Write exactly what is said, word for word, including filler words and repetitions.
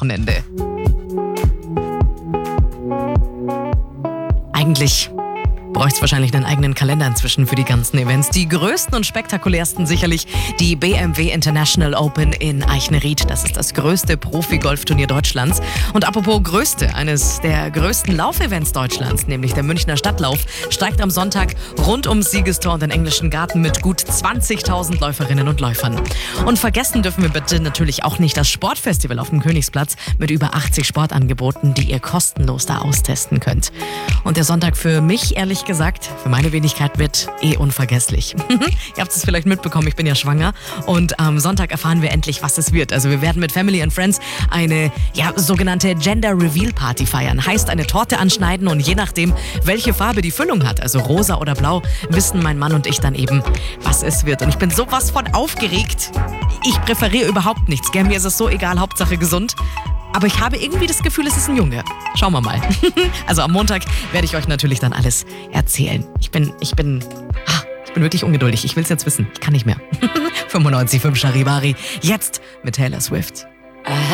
Wochenende. Eigentlich bräuchte es wahrscheinlich einen eigenen Kalender inzwischen für die ganzen Events. Die größten und spektakulärsten sicherlich die B M W International Open in Eichnerried. Das ist das größte Profi-Golfturnier Deutschlands. Und apropos größte, eines der größten Laufevents Deutschlands, nämlich der Münchner Stadtlauf, steigt am Sonntag rund ums Siegestor und den Englischen Garten mit gut zwanzigtausend Läuferinnen und Läufern. Und vergessen dürfen wir bitte natürlich auch nicht das Sportfestival auf dem Königsplatz mit über achtzig Sportangeboten, die ihr kostenlos da austesten könnt. Und der Sonntag für mich, ehrlich gesagt, für meine Wenigkeit wird eh unvergesslich. Ihr habt es vielleicht mitbekommen, ich bin ja schwanger und am Sonntag erfahren wir endlich, was es wird. Also wir werden mit Family and Friends eine ja, sogenannte Gender Reveal Party feiern. Heißt eine Torte anschneiden und je nachdem, welche Farbe die Füllung hat, also rosa oder blau, wissen mein Mann und ich dann eben, was es wird. Und ich bin sowas von aufgeregt. Ich präferiere überhaupt nichts, gell? Mir ist es so egal, Hauptsache gesund. Aber ich habe irgendwie das Gefühl, es ist ein Junge. Schauen wir mal. Also am Montag werde ich euch natürlich dann alles erzählen. Ich bin, ich bin, ich bin wirklich ungeduldig. Ich will es jetzt wissen. Ich kann nicht mehr. fünfundneunzig Komma fünf Charivari. Jetzt mit Taylor Swift.